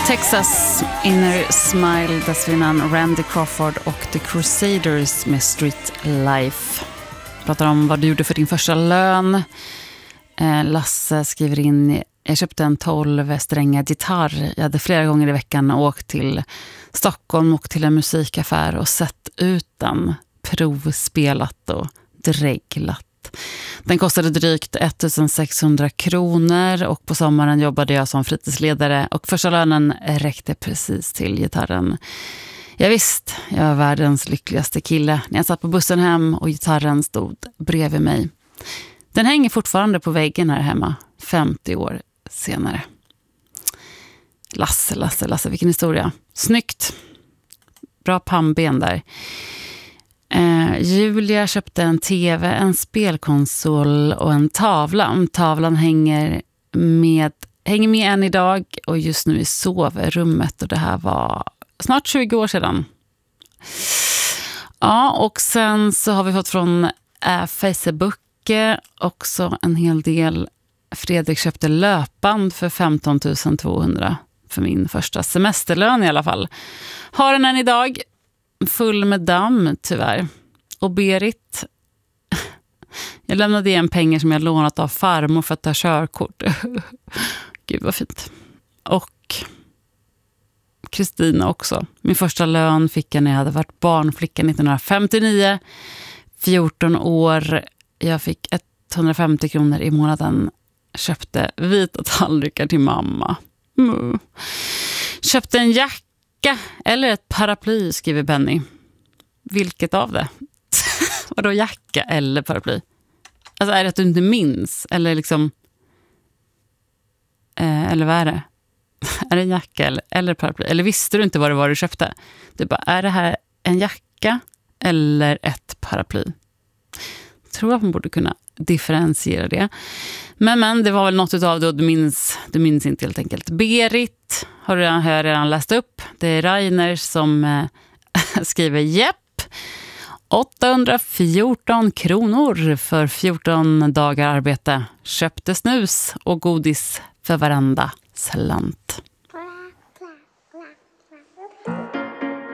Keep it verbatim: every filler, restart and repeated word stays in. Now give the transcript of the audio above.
Texas, Inner Smile, dessförinnan Randy Crawford och The Crusaders med Street Life. Pratar om vad du gjorde för din första lön. Lasse skriver in: jag köpte en tolv stränga gitarr. Jag hade flera gånger i veckan åkt till Stockholm och till en musikaffär och sett ut den, provspelat och dreglat. Den kostade drygt ettusensexhundra kronor och på sommaren jobbade jag som fritidsledare och första lönen räckte precis till gitarren. Jag visst, jag var världens lyckligaste kille när jag satt på bussen hem och gitarren stod bredvid mig. Den hänger fortfarande på väggen här hemma, femtio år senare. Lasse, Lasse, Lasse, vilken historia. Snyggt. Bra pannben där. Eh, Julia köpte en tv, en spelkonsol och en tavla. Tavlan hänger med, hänger med än idag och just nu i sovrummet, och det här var snart tjugo år sedan. Ja, och sen så har vi fått från äh, Facebook också en hel del. Fredrik köpte löpband för femton tusen tvåhundra för min första semesterlön i alla fall. Har den än idag. Full med damm, tyvärr. Och Berit, jag lämnade igen pengar som jag lånat av farmor för att ta körkort. Gud vad fint. Och Kristina också. Min första lön fick jag när jag hade varit barnflicka nittonhundrafemtionio. fjorton år. Jag fick etthundrafemtio kronor i månaden. Köpte vita tallrikar till mamma. Mm. Köpte en jacka eller ett paraply, skriver Benny. Vilket av det? Vadå jacka eller paraply? Alltså är det att du inte minns? Eller liksom... Eh, eller vad är det? Är det en jacka eller, eller paraply? Eller visste du inte vad det var du köpte? Du bara, är det här en jacka eller ett paraply? Jag tror att man borde kunna differentiera det. Men, men det var väl något utav det, och du minns, du minns inte helt enkelt. Berit har jag redan, redan läst upp. Det är Rainer som eh, skriver jepp. åttahundrafjorton kronor för fjorton dagar arbete. Köpte snus och godis för varenda slant.